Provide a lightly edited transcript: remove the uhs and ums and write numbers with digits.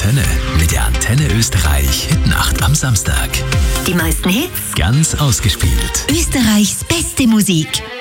Antenne mit der Antenne Österreich Hitnacht am Samstag. Die meisten Hits, Ganz ausgespielt. Österreichs beste Musik.